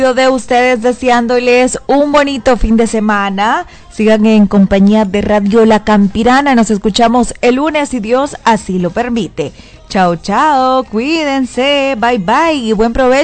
De ustedes deseándoles un bonito fin de semana. Sigan en compañía de Radio La Campirana. Nos escuchamos el lunes si Dios así lo permite. Chao, chao, cuídense, bye bye y buen provecho.